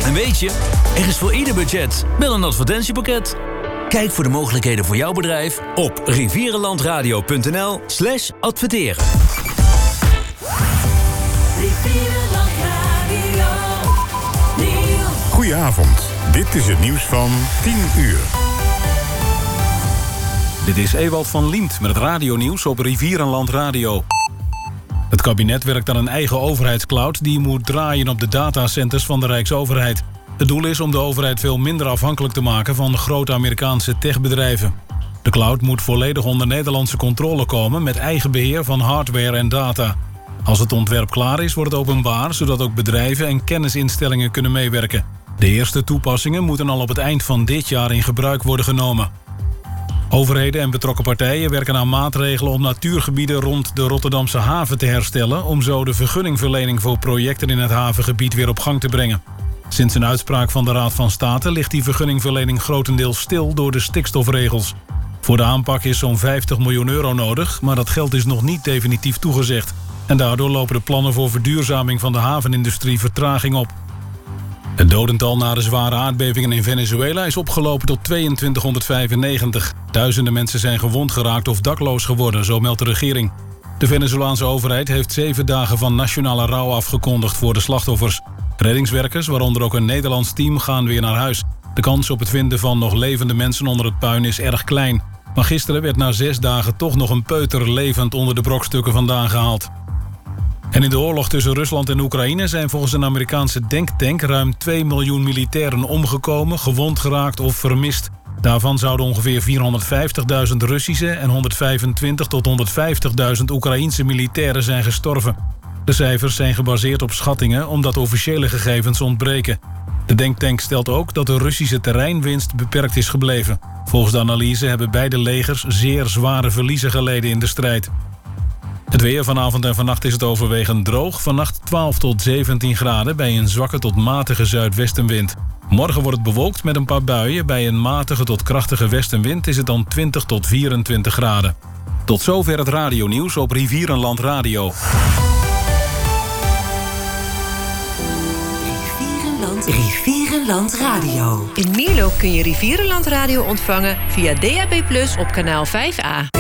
En weet je, er is voor ieder budget wel een advertentiepakket. Kijk voor de mogelijkheden voor jouw bedrijf op rivierenlandradio.nl/adverteren. Goedenavond, dit is het nieuws van 10 uur. Dit is Ewald van Liemt met het radionieuws op Rivierenland Radio. Het kabinet werkt aan een eigen overheidscloud die moet draaien op de datacenters van de Rijksoverheid. Het doel is om de overheid veel minder afhankelijk te maken van grote Amerikaanse techbedrijven. De cloud moet volledig onder Nederlandse controle komen met eigen beheer van hardware en data. Als het ontwerp klaar is, wordt het openbaar, zodat ook bedrijven en kennisinstellingen kunnen meewerken. De eerste toepassingen moeten al op het eind van dit jaar in gebruik worden genomen. Overheden en betrokken partijen werken aan maatregelen om natuurgebieden rond de Rotterdamse haven te herstellen, om zo de vergunningverlening voor projecten in het havengebied weer op gang te brengen. Sinds een uitspraak van de Raad van State ligt die vergunningverlening grotendeels stil door de stikstofregels. Voor de aanpak is zo'n 50 miljoen euro nodig, maar dat geld is nog niet definitief toegezegd. En daardoor lopen de plannen voor verduurzaming van de havenindustrie vertraging op. Het dodental na de zware aardbevingen in Venezuela is opgelopen tot 2295. Duizenden mensen zijn gewond geraakt of dakloos geworden, zo meldt de regering. De Venezolaanse overheid heeft 7 dagen van nationale rouw afgekondigd voor de slachtoffers. Reddingswerkers, waaronder ook een Nederlands team, gaan weer naar huis. De kans op het vinden van nog levende mensen onder het puin is erg klein. Maar gisteren werd na 6 dagen toch nog een peuter levend onder de brokstukken vandaan gehaald. En in de oorlog tussen Rusland en Oekraïne zijn volgens een Amerikaanse denktank ruim 2 miljoen militairen omgekomen, gewond geraakt of vermist. Daarvan zouden ongeveer 450.000 Russische en 125.000 tot 150.000 Oekraïense militairen zijn gestorven. De cijfers zijn gebaseerd op schattingen omdat officiële gegevens ontbreken. De denktank stelt ook dat de Russische terreinwinst beperkt is gebleven. Volgens de analyse hebben beide legers zeer zware verliezen geleden in de strijd. Het weer vanavond en vannacht is het overwegend droog. Vannacht 12 tot 17 graden bij een zwakke tot matige zuidwestenwind. Morgen wordt het bewolkt met een paar buien. Bij een matige tot krachtige westenwind is het dan 20 tot 24 graden. Tot zover het radionieuws op Rivierenland Radio. Rivierenland Radio. In Mierlo kun je Rivierenland Radio ontvangen via DAB+ op kanaal 5A.